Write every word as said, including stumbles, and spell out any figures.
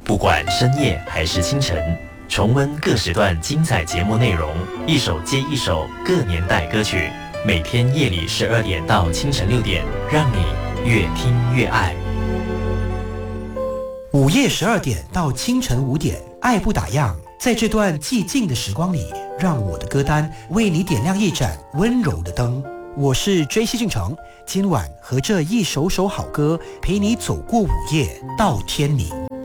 不管深夜还是清晨，重温各时段精彩节目内容，一首接一首各年代歌曲，每天夜里十二点到清晨六点，让你越听越爱。 午夜十二点到清晨五点，爱不打烊。在这段寂静的时光里，让我的歌单为你点亮一盏温柔的灯。我是 J C 俊成，今晚和这一首首好歌陪你走过午夜到天明。